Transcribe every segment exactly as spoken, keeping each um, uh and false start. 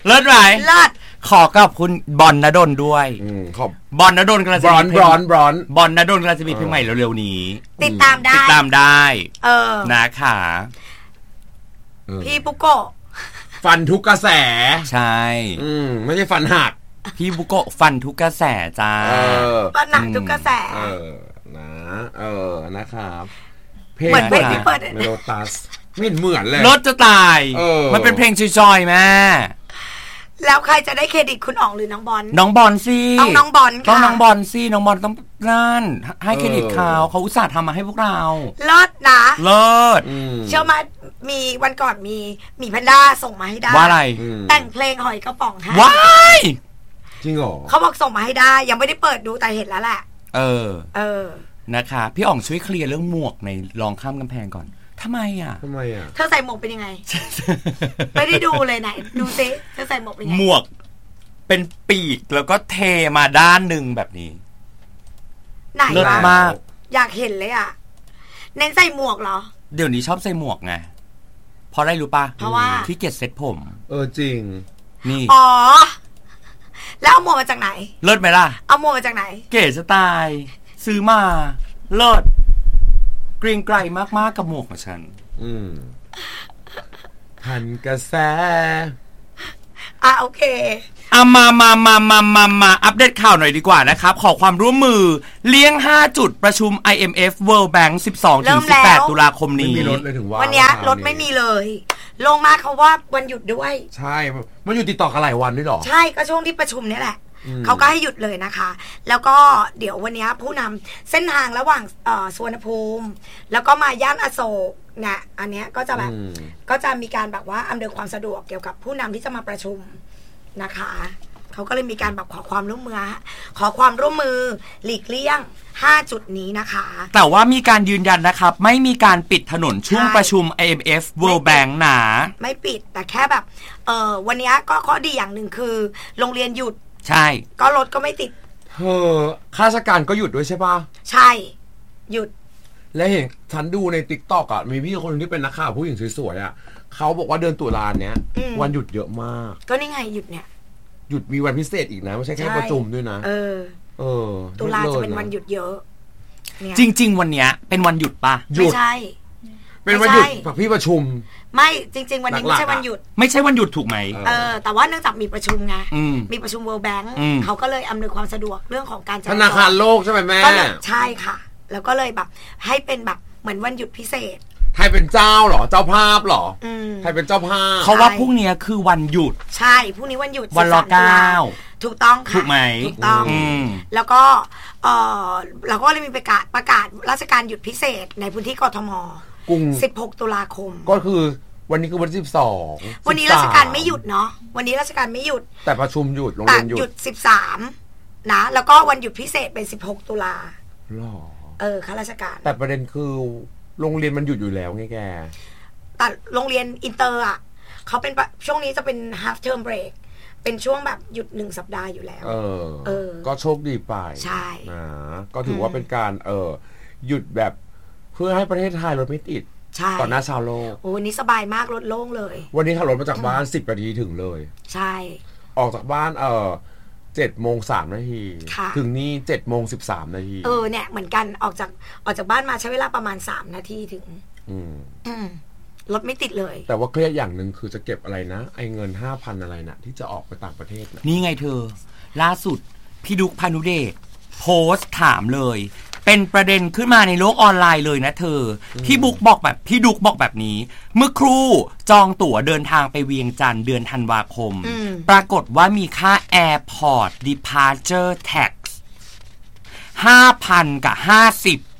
เลิศไหมเลิศขอกับคุณบอลณดลด้วยขอบบอลณดลกำลังจะมีเพลงบอลบอลบอลณดลกำลังจะมีเพลงใหม่เร็วๆนี้ติดตามได้ติดตามได้เออนะคะพี่ปุโกะฟันทุกกระแสใช่อืมไม่ใช่ฟันหักพี่ปุโกะฟันทุกกระแสจ้าฟันหักทุกกระแสเออนะเออนะครับเพลงเปิดที่เปิดเมโลตัสไม่เหมือนเลยรถจะตายมันเป็นเพลงจอยๆแม่แล้วใครจะได้เครดิตคุณอ๋องหรือน้องบอลน้องบอลสิต้องน้องบอลค่ะต้องน้องบอลสิน้องบอลต้องนั่นให้เครดิตเขาเขาอุตส่าห์ทำมาให้พวกเราเลิศนะเลิศเชื่อมามีวันก่อนมีมีแพนด้าส่งมาให้ได้ว่าอะไรแต่งเพลงหอยกระป๋องให้ว้ายจริงเหรอเขาบอกส่งมาให้ได้ยังไม่ได้เปิดดูแต่เห็นแล้วแหละเออเออนะคะพี่อ๋องช่วยเคลียร์เรื่องหมวกในรองข้ามกำแพงก่อนทำไมอ่ะทำไมอ่ะเธอใส่หมวกเป็นยังไงไม่ได้ดูเลยไหนดูซิเธอใส่หมวกเป็นยังไงหมวกเป็นปีกแล้วก็เทมาด้านหนึ่งแบบนี้ไหนเลิศมากอยากเห็นเลยอ่ะเน้นใส่หมวกเหรอเดี๋ยวนี้ชอบใส่หมวกไงเพราะอะไรรู้ป่ะเพราะว่าที่เกียจเซ็ตผมเออจริงนี่อ๋อแล้วเอาหมวกมาจากไหนเลิศไหมล่ะเอาหมวกมาจากไหนเก๋สไตล์ซื้อมาเลิศเกรียงไกรมากๆกับหมวกของฉันอืมพันกระแสอ่ะโอเคอ่ะมามามามามามาอัปเดตข่าวหน่อยดีกว่านะครับขอความร่วมมือเลี้ยงห้าจุดประชุม ไอ เอ็ม เอฟ World Bank สิบสองถึงสิบแปด ตุลาคมนี้ไม่มีรถเลยถึงว่าวันนี้รถไม่มีเลยลงมาเขาว่าวันหยุดด้วยใช่มันอยู่ติดต่อกันหลายวันด้วยหรอใช่ก็ช่วงที่ประชุมนี่แหละเขาก็ให้หยุดเลยนะคะแล้วก็เดี๋ยววันนี้ผู้นำเส้นทางระหว่างสุวรรณภูมิแล้วก็มาย่านอโศกเนี่ยอันเนี้ยก็จะแบบก็จะมีการแบบว่าอำนวยความสะดวกเกี่ยวกับผู้นำที่จะมาประชุมนะคะเขาก็เลยมีการแบบขอความร่วมมือขอความร่วมมือหลีกเลี่ยงห้าจุดนี้นะคะแต่ว่ามีการยืนยันนะครับไม่มีการปิดถนนช่วงประชุม ไอ เอ็ม เอฟ World Bank หนาไม่ปิดแต่แค่แบบเออวันนี้ก็ข้อดีอย่างหนึ่งคือโรงเรียนหยุดใช่ก็รถก็ไม่ติดเออข้าราชการก็หยุดด้วยใช่ป่ะใช่หยุดและเห็นฉันดูใน TikTok อ่ะมีพี่คนนึงที่เป็นนักข่าวผู้หญิงสวยๆอ่ะเขาบอกว่าเดือนตุลาเนี้ยวันหยุดเยอะมากก็นี่ไงหยุดเนี่ยหยุดมีวันพิเศษอีกนะไม่ใช่แค่ประชุมด้วยนะเออเออตุลาจะเป็นวันหยุดเยอะจริงๆวันเนี้ยเป็นวันหยุดป่ะไม่ใช่เป็นวันหยุดแบบพี่ประชุมไม่จริงๆวันนี้ไม่ใช่วันหยุดไม่ใช่วันหยุดถูกไหมเออแต่ว่าเนื่องจากมีประชุมไงมีประชุม World Bank เขาก็เลยอำนวยความสะดวกเรื่องของการธนาคารโลกใช่ไหมแม่ใช่ค่ะแล้วก็เลยแบบให้เป็นแบบเหมือนวันหยุดพิเศษไทยเป็นเจ้าเหรอเจ้าภาพเหรอไทยเป็นเจ้าภาพเขาว่าพรุ่งนี้คือวันหยุดใช่พรุ่งนี้วันหยุดวันรอเก้าถูกต้องค่ะถูกไหมถูกต้องแล้วก็เออเราก็เลยมีประกาศประกาศราชการหยุดพิเศษในพื้นที่กทมสิบหกตุลาคมก็คือวันนี้คือวันที่สิบสองวันนี้ราชการไม่หยุดเนาะวันนี้ราชการไม่หยุดแต่ประชุมหยุดโรงเรียนหยุดหยุดสิบสามนะแล้วก็วันหยุดพิเศษเป็นสิบหกตุลาหรอเออข้าราชการแต่ประเด็นคือโรงเรียนมันหยุดอยู่แล้วไงแกแต่โรงเรียนอินเตอร์อ่ะเขาเป็นช่วงนี้จะเป็น half term break เป็นช่วงแบบหยุดหนึ่งสัปดาห์อยู่แล้วเออเออก็โชคดีไปใช่นะก็ถือว่าเป็นการเออหยุดแบบเพื่อให้ประเทศไทยรถไม่ติดต่อหน้าชาวโลกโอ้วันนี้สบายมากรถโล่งเลยวันนี้ขับรถมาจากบ้านสิบนาทีถึงเลยใช่ออกจากบ้านเออเจ็ดโมงสามนาทีถึงนี่เจ็ดโมงสิบสามนาทีเออเนี่ยเหมือนกันออกจากออกจากบ้านมาใช้เวลาประมาณสามนาทีถึงอืมอืมรถไม่ติดเลยแต่ว่าเครียดอย่างหนึ่งคือจะเก็บอะไรนะไอ้เงินห้าพันอะไรนะที่จะออกไปต่างประเทศนี่ไงเธอล่าสุดพี่ดุ๊กพานุเดชโพสต์ถามเลยเป็นประเด็นขึ้นมาในโลกออนไลน์เลยนะเธอพี่บุ๊กบอกแบบพี่ดุ๊กบอกแบบนี้เมื่อครู่จองตั๋วเดินทางไปเวียงจันทร์เดือนธันวาคมปรากฏว่ามีค่า Airport Departure Tax ห้าพัน กับห้าสิบ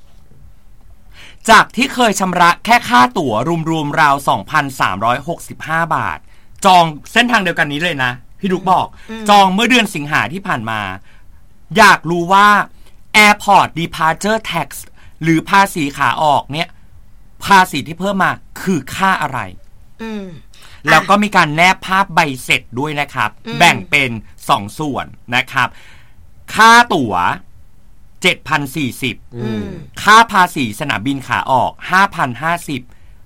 จากที่เคยชำระแค่ค่าตั๋วรวมๆราว สองพันสามร้อยหกสิบห้า บาทจองเส้นทางเดียวกันนี้เลยนะพี่ดุ๊กบอกจองเมื่อเดือนสิงหาที่ผ่านมาอยากรู้ว่า Airport Departure Tax หรือภาษีขาออกเนี่ยภาษีที่เพิ่มมาคือค่าอะไรแล้วก็มีการแนบภาพใบเสร็จด้วยนะครับแบ่งเป็นสองส่วนนะครับค่าตั๋ว เจ็ดพันสี่สิบ ค่าภาษีสนามบินขาออก ห้าพันห้าสิบ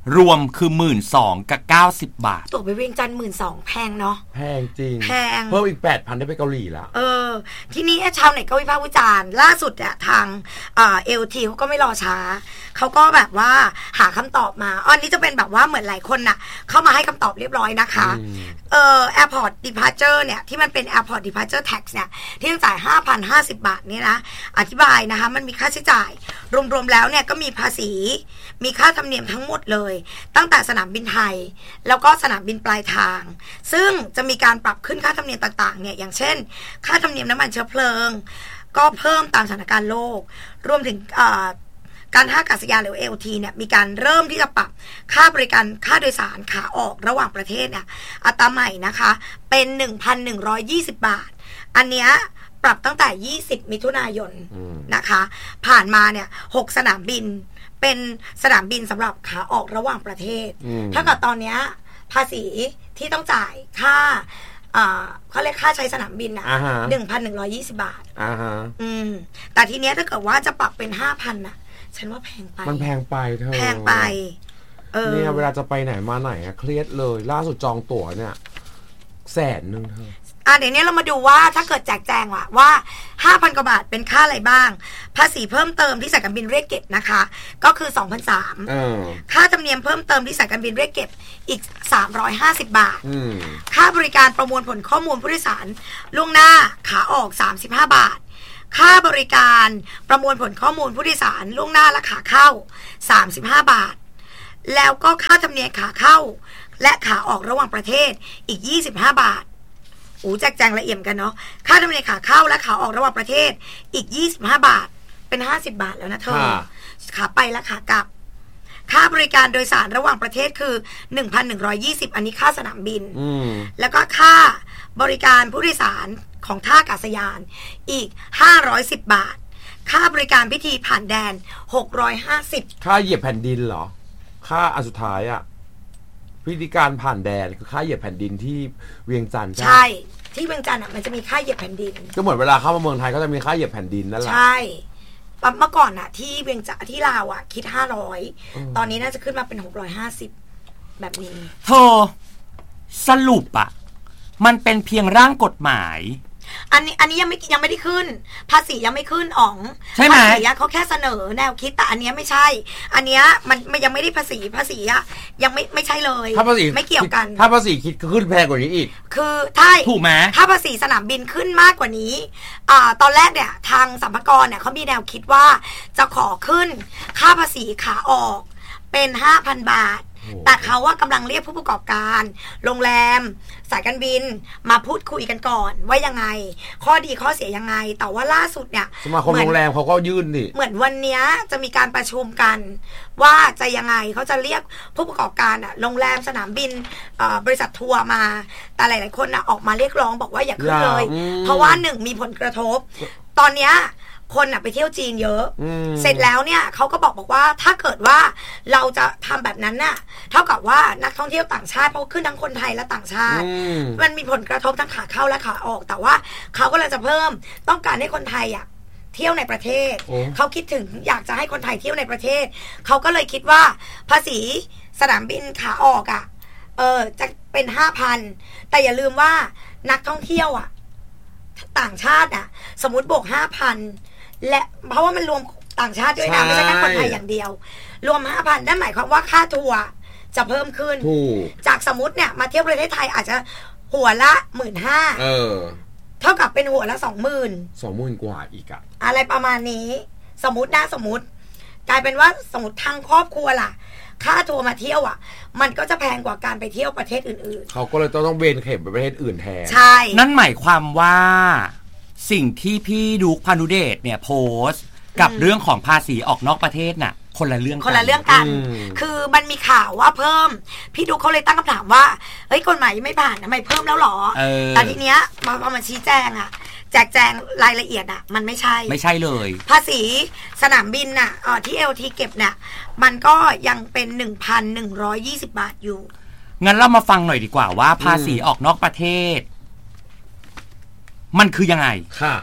รวมคือหมื่นสองกับเก้าสิบบาทตั๋วไปเวียงจันทร์หมื่นสองแพงเนาะแพงจริงแพงเพิ่มอีกแปดพันได้ไปเกาหลีแล้วเออที่นี้ชาวเน็ตก็วิพากษ์วิจารณ์ล่าสุดอะทางเอ่อ เอ แอล ที เขาก็ไม่รอช้าเขาก็แบบว่าหาคำตอบมาอันนี้จะเป็นแบบว่าเหมือนหลายคนน่ะเข้ามาให้คำตอบเรียบร้อยนะคะเอ่อ Airport Departure เนี่ยที่มันเป็น Airport Departure Tax เนี่ยที่ต้องจ่าย ห้าพันห้าสิบบาทเนี่ยนะอธิบายนะคะมันมีค่าใช้จ่ายรวมๆแล้วเนี่ยก็มีภาษีมีค่าธรรมเนียมทั้งหมดเลยตั้งแต่สนามบินไทยแล้วก็สนามบินปลายทางซึ่งจะมีการปรับขึ้นค่าธรรมเนียมต่างๆเนี่ยอย่างเช่นค่าธรรมเนียมน้ำมันเชื้อเพลิงก็เพิ่มตามสถานการณ์โลกรวมถึงการท่าอากาศยานหรือ เอ แอล ที เนี่ยมีการเริ่มที่จะปรับค่าบริการค่าโดยสารขาออกระหว่างประเทศเนี่ยอัตราใหม่นะคะเป็น หนึ่งพันหนึ่งร้อยยี่สิบ บาทอันเนี้ยปรับตั้งแต่ยี่สิบมิถุนายนนะคะผ่านมาเนี่ยหกสนามบินเป็นสนามบินสำหรับขาออกระหว่างประเทศเท่ากับตอนนี้ภาษีที่ต้องจ่ายค่าเขาเรียกค่าใช้สนามบินอ่ะหนึ่งพันหนึ่งร้อยยี่สิบบาทอืมแต่ทีเนี้ยถ้าเกิดว่าจะปรับเป็นห้าพันน่ะฉันว่าแพงไปมันแพงไปเธอแพงไปเออเนี่ยเวลาจะไปไหนมาไหนอะเครียดเลยล่าสุดจองตั๋วเนี่ยแสนนึงเธออ่ะเดี๋ยวนี้เรามาดูว่าถ้าเกิดแจกแจงว่าว่า ห้าพัน กว่าบาทเป็นค่าอะไรบ้างภาษีเพิ่มเติมที่สายการบินเรียกเก็บนะคะก็คือ สองพันสามร้อย เออค่าธรรมเนียมเพิ่มเติมที่สายการบินเรียกเก็บอีกสามร้อยห้าสิบบาทค่าบริการประมวลผลข้อมูลผู้โดยสารล่วงหน้าขาออกสามสิบห้าบาทค่าบริการประมวลผลข้อมูลผู้โดยสารล่วงหน้าและขาเข้าสามสิบห้าบาทแล้วก็ค่าธรรมเนียมขาเข้าและขาออกระหว่างประเทศอีกยี่สิบห้าบาทอูแจกแจงละเอียดกันเนาะค่าธรรมเนียมขาเข้าและขาออกระหว่างประเทศอีกยี่สิบห้าบาทเป็นห้าสิบบาทแล้วนะเธอขาไปและขากลับค่าบริการโดยสารระหว่างประเทศคือ หนึ่งพันหนึ่งร้อยยี่สิบ อันนี้ค่าสนามบินแล้วก็ค่าบริการผู้โดยสารของท่าอากาศยานอีกห้าร้อยสิบบาทค่าบริการพิธีผ่านแดนหกร้อยห้าสิบค่าเหยียบแผ่นดินเหรอค่าอันสุดท้ายอะพิธีการผ่านแดนคือค่าเหยียบแผ่นดินที่เวียงจันทร์ใช่ที่เวียงจันทร์อ่ะมันจะมีค่าเหยียบแผ่นดินก็เหมือนเวลาเข้ามาเมืองไทยก็จะมีค่าเหยียบแผ่นดินนั่นแหละใช่เมื่อก่อนอ่ะที่เวียงจันทร์ที่ลาวอ่ะคิดห้าร้อยตอนนี้น่าจะขึ้นมาเป็นหกร้อยห้าสิบแบบนี้เธอสรุปอ่ะมันเป็นเพียงร่างกฎหมายอันนี้อันนี้ยังไม่ยังไม่ได้ขึ้นภาษียังไม่ขึ้นอ๋องใช่ไหมภาษีเขาแค่เสนอแนวคิดแต่อันนี้ไม่ใช่อันนี้มันมันยังไม่ได้ภาษีภาษีอะยังไม่ไม่ใช่เลยถ้าภาษีไม่เกี่ยวกันถ้าภาษีคิดขึ้นแพงกว่านี้อีกคือใช่ถูกไหมถ้าภาษีสนามบินขึ้นมากกว่านี้อ่าตอนแรกเนี่ยทางสรรพากรเนี่ยเขามีแนวคิดว่าจะขอขึ้นค่าภาษีขาออกเป็น ห้าพัน บาทแต่เขาว่ากำลังเรียกผู้ประกอบการโรงแรมสายการบินมาพูดคุยกันก่อนว่ายังไงข้อดีข้อเสียยังไงแต่ว่าล่าสุดเนี่ยสมาคมโรงแรมเขาก็ยื่นดิเหมือนวันนี้จะมีการประชุมกันว่าจะยังไงเขาจะเรียกผู้ประกอบการอะโรงแรมสนามบินบริษัททัวร์มาแต่หลายๆคนอะออกมาเรียกร้องบอกว่าอย่าขึ้นเลยเพราะว่าหนึ่งมีผลกระทบตอนเนี้ยคนอะไปเที่ยวจีนเยอะเสร็จแล้วเนี่ยเขาก็บอกบอกว่าถ้าเกิดว่าเราจะทำแบบนั้นน่ะเท่ากับว่านักท่องเที่ยวต่างชาติเพราะขึ้นทั้งคนไทยและต่างชาติมันมีผลกระทบทั้งขาเข้าและขาออกแต่ว่าเขาก็เลยจะเพิ่มต้องการให้คนไทยอะเที่ยวในประเทศเขาคิดถึงอยากจะให้คนไทยเที่ยวในประเทศเขาก็เลยคิดว่าภาษีสนามบินขาออกอะเออจะเป็นห้าพันแต่อย่าลืมว่านักท่องเที่ยวอะต่างชาติอะสมมติบวกห้าพันและเพราะว่ามันรวมต่างชาติด้วยนะไม่ใช่แค่คนไทยอย่างเดียวรวม ห้าพัน นั่นหมายความว่าค่าทัวร์จะเพิ่มขึ้นจากสมมติเนี่ยมาเที่ยวประเทศไทยอาจจะหัวละ หนึ่งหมื่นห้าพัน เออเท่ากับเป็นหัวละ สองหมื่นสองหมื่น กว่าอีกอะอะไรประมาณนี้สมมตินะสมมติกลายเป็นว่าสมมติทางครอบครัวล่ะค่าทัวร์มาเที่ยวอ่ะมันก็จะแพงกว่าการไปเที่ยวประเทศอื่นๆเขาก็เลยต้องเบนเข็มไปประเทศอื่นแทนใช่นั่นหมายความว่าสิ่งที่พี่ดุ๊กพานุเดชเนี่ยโพสต์กับเรื่องของภาษีออกนอกประเทศน่ะคนละเรื่องคนละเรื่องกันคือมันมีข่าวว่าเพิ่มพี่ดุ๊กเขาเลยตั้งคำถามว่าเฮ้ยกฎหมายยังไม่ผ่านทำไมเพิ่มแล้วหรอแต่ทีเนี้ยมาพอมันชี้แจงอ่ะแจกแจงรายละเอียดอ่ะมันไม่ใช่ไม่ใช่เลยภาษีสนามบินน่ะอ่อที่ เอ แอล ที เก็บเนี่ยมันก็ยังเป็น หนึ่งพันหนึ่งร้อยยี่สิบ บาทอยู่งั้นเรามาฟังหน่อยดีกว่าว่าภาษีออกนอกประเทศมันคือยังไงค่ะ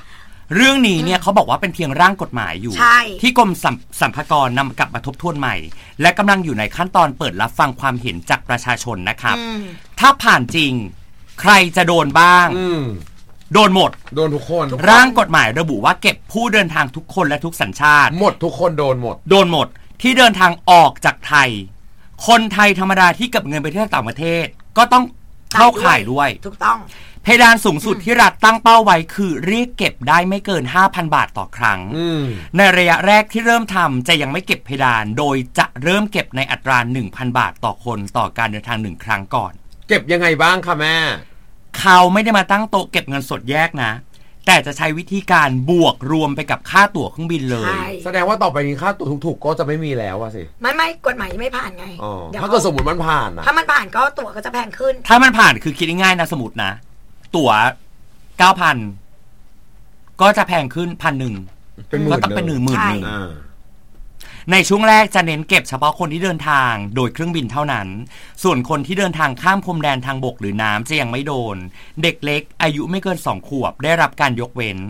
เรื่องนี้เนี่ยเขาบอกว่าเป็นเพียงร่างกฎหมายอยู่ที่กรมสรรพากรนำกลับมาทบทวนใหม่และกำลังอยู่ในขั้นตอนเปิดรับฟังความเห็นจากประชาชนนะครับถ้าผ่านจริงใครจะโดนบ้างโดนหมดโดนทุกคนร่างกฎหมายระบุว่าเก็บผู้เดินทางทุกคนและทุกสัญชาติหมดทุกคนโดนหมดโดนหมดที่เดินทางออกจากไทยคนไทยธรรมดาที่เก็บเงินไปเที่ยวต่างประเทศก็ต้องเข้าข่ายด้วยถูกต้องเพดานสูงสุดที่รัฐตั้งเป้าไว้คือเรียกเก็บได้ไม่เกิน ห้าพัน บาทต่อครั้งในระยะแรกที่เริ่มทำจะยังไม่เก็บเพดานโดยจะเริ่มเก็บในอัตรา หนึ่งพัน บาทต่อคนต่อการเดินทางหนึ่งครั้งก่อนเก็บยังไงบ้างคะแม่เขาไม่ได้มาตั้งโต๊ะเก็บเงินสดแยกนะแต่จะใช้วิธีการบวกรวมไปกับค่าตั๋วเครื่องบินเลยแสดงว่าต่อไปนี้ค่าตั๋วถูกๆก็จะไม่มีแล้วอะสิไม่ไม่กฎหมายไม่ผ่านไงถ้าเกิดสมมติมันผ่านถ้ามันผ่านก็ตั๋วก็จะแพงขึ้นถ้ามันผ่านคือคิดง่ายๆนะสมมตินะตั๋วเก้าพันก็จะแพงขึ้นพันหนึ่งก็ต้องเป็นหนึ่งหมื่นหนึ่งในช่วงแรกจะเน้นเก็บเฉพาะคนที่เดินทางโดยเครื่องบินเท่านั้นส่วนคนที่เดินทางข้ามพรมแดนทางบกหรือน้ำจะยังไม่โดนเด็กเล็กอายุไม่เกินสองขวบได้รับการยกเว้น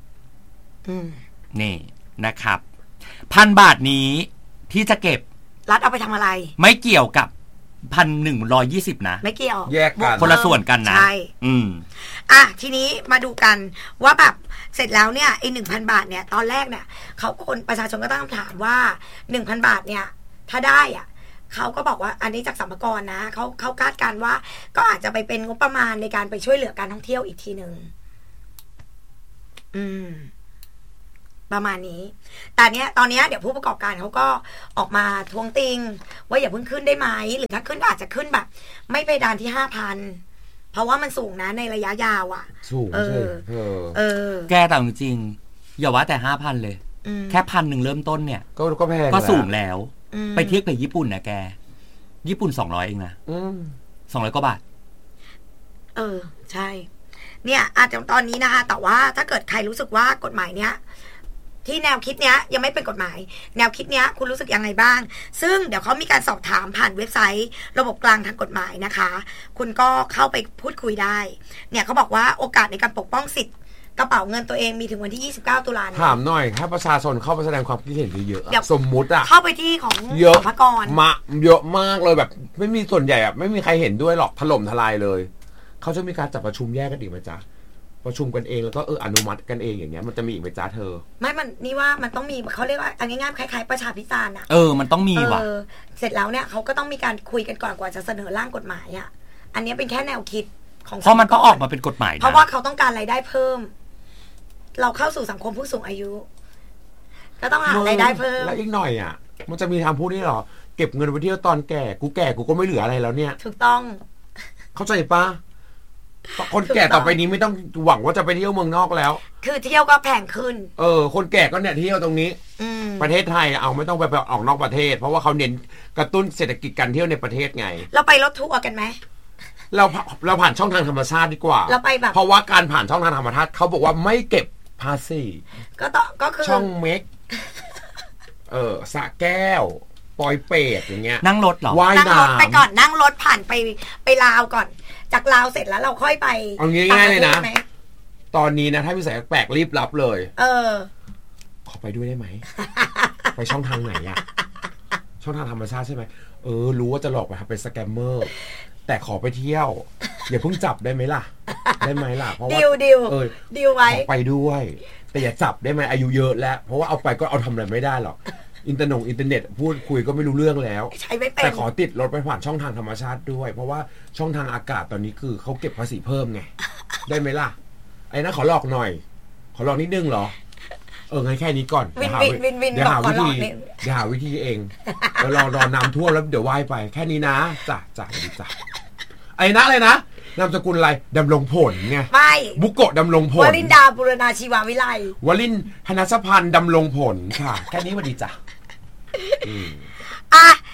นี่นะครับพันบาทนี้ที่จะเก็บรัฐเอาไปทำอะไรไม่เกี่ยวกับพันหนึ่งร้อยยี่สิบนะไม่เกี่ยวแยกกันคนละส่วนกันนะใช่อืมอ่ะทีนี้มาดูกันว่าแบบเสร็จแล้วเนี่ยไอ้หนึ่งพันบาทเนี่ยตอนแรกเนี่ยเขาคนประชาชนก็ตั้งคำถามว่าหนึ่งพันบาทเนี่ยถ้าได้อ่ะเขาก็บอกว่าอันนี้จากสรรพากรนะเขาเขาคาดการณ์ว่าก็อาจจะไปเป็นงบประมาณในการไปช่วยเหลือการท่องเที่ยวอีกทีหนึ่งอืมประมาณนี้แต่เนี้ยตอนเนี้ยเดี๋ยวผู้ประกอบการเขาก็ออกมาทวงติงว่าอย่าเพิ่งขึ้นได้ไหมหรือถ้าขึ้นอาจจะขึ้นแบบไม่ไปดานที่ห้าพันเพราะว่ามันสูงนะในระยะยาวอ่ะสูงเออเออเออแกแต่จริงอย่าว่าแต่ห้าพันเลยแค่พันหนึ่งเริ่มต้นเนี่ยก็ก็แพงก็สูงแล้วไปเทียบกับญี่ปุ่นนะแกญี่ปุ่นสองร้อยเองนะสองร้อยกว่าบาทเออใช่เนี่ยอาจจะตอนนี้นะคะแต่ว่าถ้าเกิดใครรู้สึกว่ากฎหมายเนี้ยที่แนวคิดเนี้ยยังไม่เป็นกฎหมายแนวคิดเนี้ยคุณรู้สึกยังไงบ้างซึ่งเดี๋ยวเขามีการสอบถามผ่านเว็บไซต์ระบบกลางทางกฎหมายนะคะคุณก็เข้าไปพูดคุยได้เนี่ยเขาบอกว่าโอกาสในการปกป้องสิทธิ์กระเป๋าเงินตัวเองมีถึงวันที่ยี่สิบเก้าตุลาคมถามหน่อยถ้าประชาชนเข้าไปแสดงความคิดเห็นเยอะๆสมมุติอะเข้าไปที่ของสรรพากรมาเยอะมากเลยแบบไม่มีส่วนใหญ่อะไม่มีใครเห็นด้วยหรอกถล่มทลายเลยเขาจะมีการจัดประชุมแยกกันอีกไหมจ๊ะประชุมกันเองแล้วก็เอออนุมัติกันเองอย่างเงี้ยมันจะมีอีกไหมจ้าเธอไม่มันนี่ว่ามันต้องมีเขาเรียกว่าอันง่ายๆคล้ายๆประชาพิจารณ์อ่ะเออมันต้องมีว่ะเสร็จแล้วเนี่ยเขาก็ต้องมีการคุยกันก่อนกว่าจะเสนอร่างกฎหมายอ่ะอันนี้เป็นแค่แนวคิดของเพราะมันต้องออกมาเป็นกฎหมายเพราะว่าเขาต้องการรายได้เพิ่มเราเข้าสู่สังคมผู้สูงอายุก็ต้องหารายได้เพิ่มแล้วอีกหน่อยอ่ะมันจะมีทำพูดนี่หรอเก็บเงินไปเที่ยวตอนแก่กูแก่กูก็ไม่เหลืออะไรแล้วเนี่ยถูกต้องเข้าใจปะคนแก่ต่อไปนี้ไม่ต้องหวังว่าจะไปเที่ยวเมืองนอกแล้วคือเที่ยวก็แพงขึ้นเออคนแก่ก็เนี่ยเที่ยวตรงนี้ประเทศไทยเอาไม่ต้องไปออกนอกประเทศเพราะว่าเขาเน้นกระตุ้นเศรษฐกิจการเที่ยวในประเทศไงเราไปรถทัวร์กันไหมเราเราผ่านช่องทางธรรมชาติดีกว่าเราไปแบบเพราะว่าการผ่านช่องทางธรรมชาติเขาบอกว่าไม่เก็บภาษีก็ต้องก็คือช่องเม็กเออสระแก้วปอยเปตอย่างเงี้ยนั่งรถหรอว่ายน้ำไปก่อนนั่งรถผ่านไปไปลาวก่อนจากลาวเสร็จแล้วเราค่อยไปเอาง่ายๆเลยนะตอนนี้นะถ้ามีสายแปลกรีบรับเลยเออขอไปด้วยได้ไหม ไปช่องทางไหนอะช่องทางธรรมชาติใช่ไหมเออรู้ว่าจะหลอกไปทำเป็นสแกมเมอร์แต่ขอไปเที่ยวอย่าเพิ่งจับได้ไหมล่ะได้ไหมล่ะเพราะว่าดิวดิวเออดิวไว้ขอไปด้วยแต่อย่าจับได้ไหมอายุเยอะแล้วเพราะว่าเอาไปก็เอาทำอะไรไม่ได้หรอกอินเทอร์เน็ตอินเทอร์เน็ตพูดคุยก็ไม่รู้เรื่องแล้วใช้ไม่เป็นแต่ขอติดรถไปผ่านช่องทางธรรมชาติด้วยเพราะว่าช่องทางอากาศตอนนี้คือเขาเก็บภาษีเพิ่มไงได้ไหมล่ะไอ้นะขอหลอกหน่อยขอหลอกนิดนึงเหรอเอองั้นแค่นี้ก่อนเดี๋ยวหาวิธีเดี๋ยวหาวิธีเองแล้วรอรอน้ำท่วมแล้วเดี๋ยวว่ายไปแค่นี้นะจ้ะจ้ะดีจ้ะไอ้นะอะไรนะนามสกุลอะไรดำรงผลไงไม่บุโกะดำรงผลวลินดาบุรณาชีววิไลวลินธนชพันธ์ดำรงผลค่ะแค่นี้มาดีจ้ะอ่ะ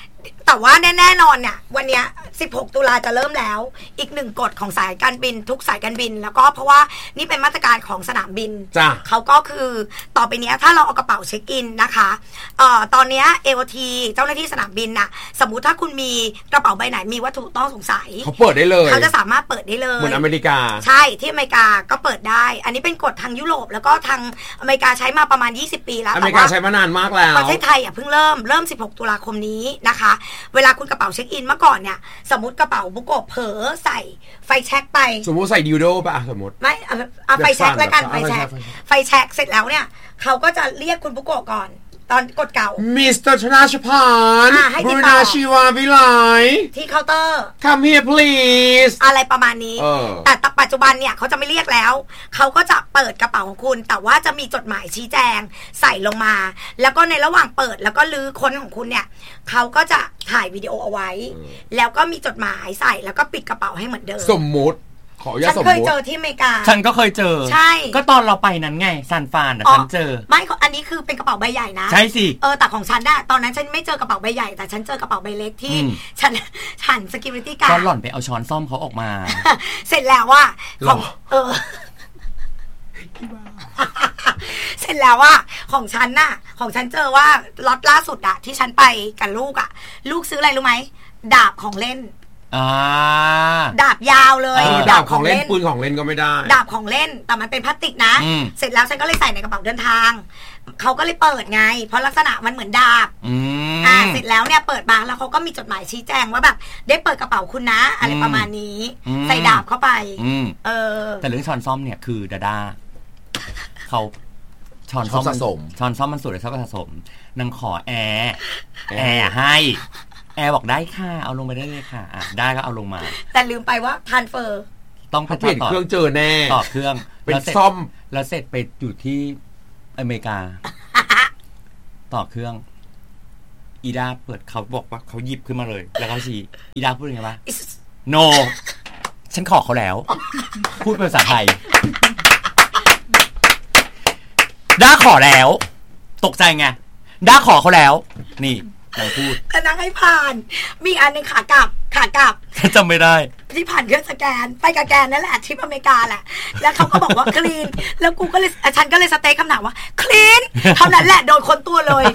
แต่ว่าแน่ๆนอนเนี่ยวันเนี้ยสิบหกตุลาจะเริ่มแล้วอีกหนึ่งกฎของสายการบินทุกสายการบินแล้วก็เพราะว่านี่เป็นมาตรการของสนามบินเขาก็คือต่อไปเนี้ยถ้าเราเอากระเป๋าเช็คอินนะคะเอ่อตอนเนี้ย เอ โอ ที เจ้าหน้าที่สนามบินน่ะสมมุติถ้าคุณมีกระเป๋าใบไหนมีวัตถุต้องสงสัยเขาเปิดได้เลยเขาจะสามารถเปิดได้เลยเหมือนอเมริกาใช่ที่อเมริกาก็เปิดได้อันนี้เป็นกฎทางยุโรปแล้วก็ทางอเมริกาใช้มาประมาณยี่สิบปีแล้วอเมริกาใช้มานานมากแล้วประเทศไทยอ่ะเพิ่งเริ่มเริ่มสิบหกตุลาคมนี้นะคะเวลาคุณกระเป๋าเช็คอินเมื่อก่อนเนี่ยสมมติกระเป๋าบุโกะเผลอใส่ไฟแช็กไปสมมติใส่ดิวโดป่ะสมมติไม่เอาไฟแช็กแล้วกันไฟแช็กไฟแช็กเสร็จแล้วเนี่ยเขาก็จะเรียกคุณบุโกะก่อนตอนกดเก่ามิสเตอร์ธนาชพานบุรณาชีวาวิไลที่เคาน์เตอร์ Come here please อะไรประมาณนี้แต่ปัจจุบันเนี่ยเขาจะไม่เรียกแล้วเขาก็จะเปิดกระเป๋าของคุณแต่ว่าจะมีจดหมายชี้แจงใส่ลงมาแล้วก็ในระหว่างเปิดแล้วก็ลื้อค้นของคุณเนี่ยเขาก็จะถ่ายวิดีโอเอาไว้แล้วก็มีจดหมายใส่แล้วก็ปิดกระเป๋าให้เหมือนเดิมสมมุติฉันเคยเจอที่อเมริกาฉันก็เคยเจอใช่ก็ตอนเราไปนั้นไงซานฟรานอ่ะฉันเจอไม่อันนี้คือเป็นกระเป๋าใบใหญ่นะใช่สิเออแต่ของฉันน่ะตอนนั้นฉันไม่เจอกระเป๋าใบใหญ่แต่ฉันเจอกระเป๋าใบเล็กที่ฉันฉัน security guard ตอนหล่อนไปเอาช้อนซ่อมเขาออกมาเสร็จแล้วว่าของเออเสร็จแล้วว่าของฉันน่ะของฉันเจอว่าล็อตล่าสุดอะที่ฉันไปกับลูกอะลูกซื้ออะไรรู้ไหมดาบของเล่นดาบยาวเลยดาบของเล่นปืนของเล่นก็ไม่ได้ดาบของเล่นแต่มันเป็นพลาสติกนะเสร็จแล้วฉันก็เลยใส่ในกระเป๋าเดินทางเขาก็เลยเปิดไงเพราะลักษณะมันเหมือนดาบอ่าเสร็จแล้วเนี่ยเปิดมาแล้วเขาก็มีจดหมายชี้แจงว่าแบบได้เปิดกระเป๋าคุณนะอะไรประมาณนี้ใส่ดาบเข้าไปเออแต่เรื่องช้อนซ่อมเนี่ยคือดาดาเขาช้อนซ่อมสะสมช้อนซ่อมมันสุดเลยชอบสะสมนางขอแอร์แอร์ให้แอร์บอกได้ค่ะเอาลงไปได้เลยค่ะอ่ะได้ก็เอาลงมาแต่ลืมไปว่าทรานสเฟอร์ต้องเปลี่ยนเครื่องเจอแน่ต่อเครื่องเป็นซ่อมแล้วเสร็จไปอยู่ที่อเมริกาต่อเครื่องอีดาเปิดเขาบอกว่าเขาหยิบขึ้นมาเลยแล้วเขาชี้อีดาพูดยังไงวะ no ฉันขอเขาแล้วพูดเป็นภาษาไทยด้าขอแล้วตกใจไงด้าขอเขาแล้วนี่นางพูดแต่นางให้ผ่านมีอันนึงขากลับขากลับจำไม่ได้ที่ผ่านเครื่องสแกนไปกับแกนนั่นแหละที่อเมริกาแหละแล้วเขาก็บอกว่าคลีนแล้วกูก็เลยฉันก็เลยสเต็กคำถามว่าคลีนเท่านั้นแหละโดนคนตัวเลย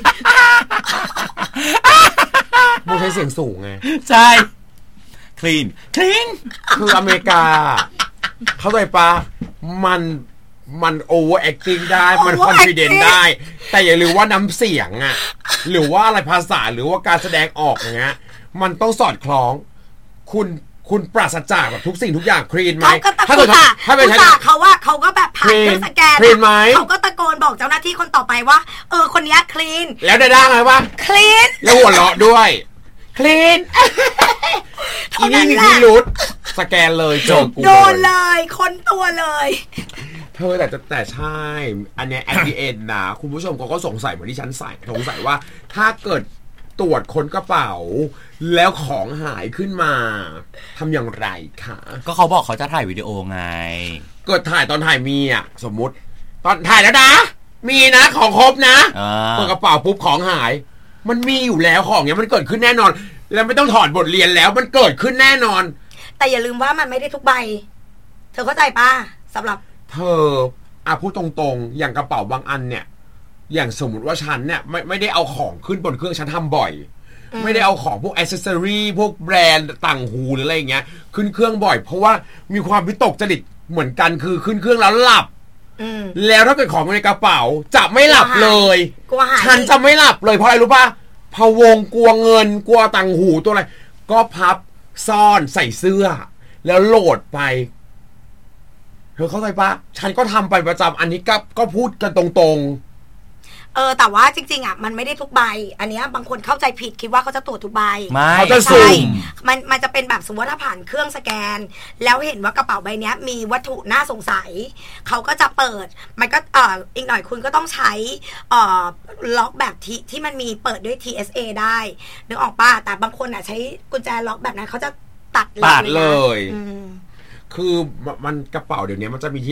มูใช้เสียงสูงไงใช่คลีนคลีนคืออเมริกาเข้าใจปะมันมันโอเวอร์แอคติ้งได้มันคอนฟิเดนซ์ได้แต่อย่าลืมว่าน้ำเสียงอ่ะหรือว่าอะไรภาษาหรือว่าการแสดงออกอย่างเงี้ยมันต้องสอดคล้องคุณคุณปราศจากแบบทุกสิ่งทุกอย่างคลีนไหมถ้าเกิดถ้าเป็นเขาว่าเขาก็แบบผ่านเครื่องสแกนคลีนไหมเขาก็ตะโกนบอกเจ้าหน้าที่คนต่อไปว่าเออคนนี้คลีนแล้วได้ได้ไงวะคลีนแล้วหัวเราะด้วยคลีนอีนี่มีพิรุธสแกนเลยจบโดนเลยคนตัวเลยเธอแต่แต่ใช่อันเนี้ย at the end นะคุณผู้ชมก็สงสัยเหมือนที่ฉันใส่สงสัยว่าถ้าเกิดตรวจค้นกระเป๋าแล้วของหายขึ้นมาทำอย่างไรคะก็เขาบอกเขาจะถ่ายวิดีโอไงเกิดถ่ายตอนถ่ายมีอ่ะสมมุติตอนถ่ายแล้วนะมีนะของครบนะเปิดกระเป๋าปุ๊บของหายมันมีอยู่แล้วของเนี้ยมันเกิดขึ้นแน่นอนแล้วไม่ต้องถอดบทเรียนแล้วมันเกิดขึ้นแน่นอนแต่อย่าลืมว่ามันไม่ได้ทุกใบเธอเข้าใจป่ะสำหรับเธออ่ะพูดตรงๆอย่างกระเป๋าบางอันเนี่ยอย่างสมมติว่าฉันเนี่ยไม่ไม่ได้เอาของขึ้นบนเครื่องฉันทำบ่อยไม่ได้เอาของพวกอ c เซสซอรี่พวกแบรนด์ต่างหูหรืออะไรอย่างเงี้ยขึ้นเครื่องบ่อยเพราะว่ามีความวิตกจริตเหมือนกันคือขึ้นเครื่องแล้วหลับแล้วถ้าเกิดของในกระเป๋าจะไม่หลับเลยฉันจะไม่หลับเลยเพราะอะไรรู้ป่ะพะวงกลัวเงินกลัวต่างหูตัวอะไรก็พับซ่อนใส่เสื้อแล้วโหลดไปเธอเข้าใจปะฉันก็ทำไปประจำอันนี้ก็ก็พูดกันตรงๆเออแต่ว่าจริงๆอ่ะมันไม่ได้ทุกใบอันนี้บางคนเข้าใจผิดคิดว่าเขาจะตรวจทุกใบเขาจะสุ่มมันมันจะเป็นแบบสมมติถ้าผ่านเครื่องสแกนแล้วเห็นว่ากระเป๋าใบนี้มีวัตถุน่าสงสัยเขาก็จะเปิดมันก็เอ่ออีกหน่อยคุณก็ต้องใช้เอ่อล็อกแบบที่ที่มันมีเปิดด้วย ที เอส เอ ได้นึกออกป่ะแต่บางคนอ่ะใช้กุญแจล็อกแบบนั้นเขาจะตัดตัดเลยคือมันกระเป๋าเดี๋ยวนี้มันจะมีที่ล็อก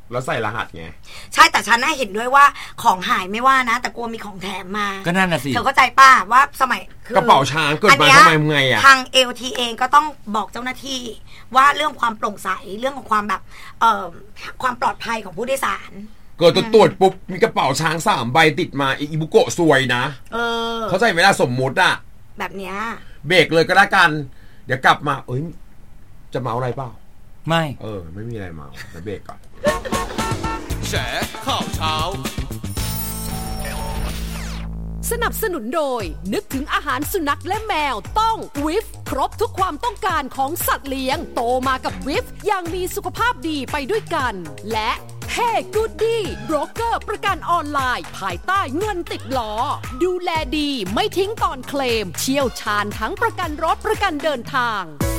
แล้วใส่รหัสไงใช่แต่ฉันน่าเห็นด้วยว่าของหายไม่ว่านะแต่กลัวมีของแถมมาก็นั่นน่ะสิเธอเข้าใจป้าว่าสมัยคือกระเป๋าช้างเกิดมาทำไมไงอ่ะทาง เอ โอ ที เองก็ต้องบอกเจ้าหน้าที่ว่าเรื่องความโปร่งใสเรื่องของความแบบเอ่อความปลอดภัยของผู้โดยสารเกิดตรวจปุ๊บมีกระเป๋าช้างสามใบติดมาอีบุโกะซวยนะเออเข้าใจไหมล่ะสมมุติอ่ะแบบเนี้ยเบรกเลยก็แล้วกันเดี๋ยวกลับมาเอ้ยจะเมาอะไรเปล่าไม่เออไม่มีอะไรเมาเดี๋ยวเบรกก่อนแฉข่าวเช้าสนับสนุนโดยนึกถึงอาหารสุนัขและแมวต้องวิฟครบทุกความต้องการของสัตว์เลี้ยงโตมากับวิฟอย่างมีสุขภาพดีไปด้วยกันและเฮ้กูดดี้โบรกเกอร์ประกันออนไลน์ภายใต้เงินติดล้อดูแลดีไม่ทิ้งตอนเคลมเชี่ยวชาญทั้งประกันรถประกันเดินทาง